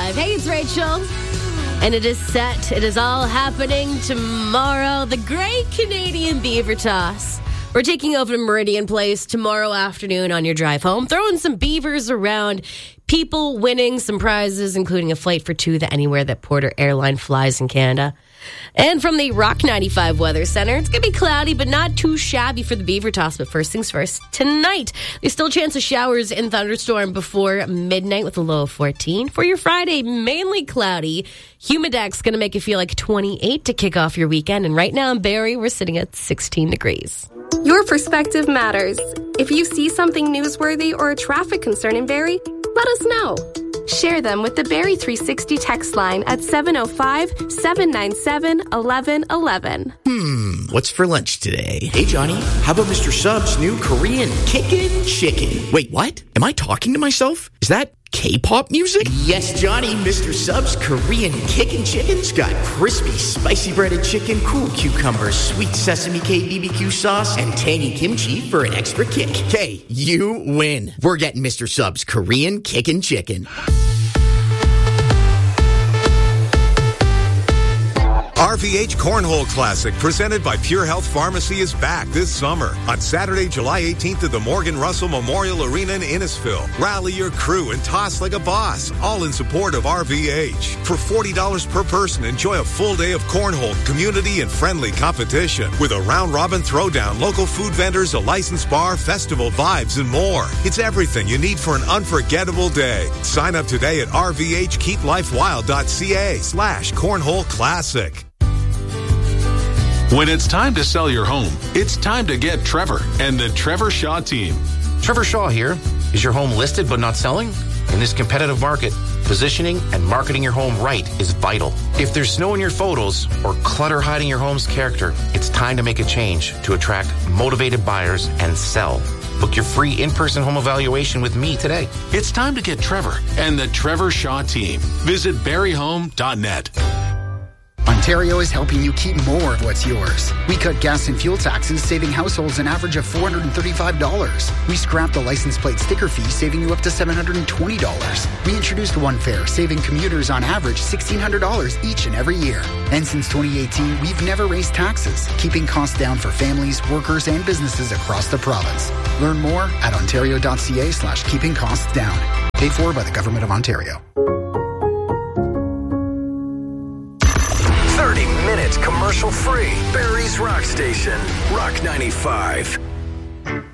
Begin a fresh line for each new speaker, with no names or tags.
95. Hey, it's Rachel. And it is set. It is all happening tomorrow. The Great Canadian Beaver Toss. We're taking over Meridian Place tomorrow afternoon on your drive home, throwing some beavers around, people winning some prizes, including a flight for two to anywhere that Porter Airline flies in Canada. And from the Rock 95 Weather Center, it's going to be cloudy, but not too shabby for the Beaver Toss. But first things first, tonight, there's still a chance of showers and thunderstorm before midnight with a low of 14. For your Friday, mainly cloudy. Humidac's going to make you feel like 28 to kick off your weekend. And right now in Barrie, we're sitting at 16 degrees.
Your perspective matters. If you see something newsworthy or a traffic concern in Barrie, let us know. Share them with the Barrie 360 text line at 705-797-1111.
What's for lunch today? Hey, Johnny, how about Mr. Sub's new Korean Kickin' Chicken? Wait, what? Am I talking to myself? Is that K-pop music? Yes, Johnny, Mr. Sub's Korean Kickin' Chicken's got crispy, spicy breaded chicken, cool cucumbers, sweet sesame cake BBQ sauce, and tangy kimchi for an extra kick. Hey, you win. We're getting Mr. Sub's Korean Kickin' Chicken.
RVH Cornhole Classic, presented by Pure Health Pharmacy, is back this summer on Saturday, July 18th at the Morgan Russell Memorial Arena in Innisfil. Rally your crew and toss like a boss, all in support of RVH. For $40 per person, enjoy a full day of cornhole, community, and friendly competition with a round-robin throwdown, local food vendors, a licensed bar, festival vibes, and more. It's everything you need for an unforgettable day. Sign up today at rvhkeeplifewild.ca/cornhole classic.
When it's time to sell your home, it's time to get Trevor and the Trevor Shaw team.
Trevor Shaw here. Is your home listed but not selling? In this competitive market, positioning and marketing your home right is vital. If there's snow in your photos or clutter hiding your home's character, it's time to make a change to attract motivated buyers and sell. Book your free in-person home evaluation with me today.
It's time to get Trevor and the Trevor Shaw team. Visit barryhome.net.
Ontario is helping you keep more of what's yours. We cut gas and fuel taxes, saving households an average of $435. We scrapped the license plate sticker fee, saving you up to $720. We introduced One Fare, saving commuters on average $1,600 each and every year. And since 2018, we've never raised taxes, keeping costs down for families, workers, and businesses across the province. Learn more at ontario.ca/keeping costs down. Paid for by the Government of Ontario.
30 minutes commercial free. Barrie's Rock Station. Rock 95.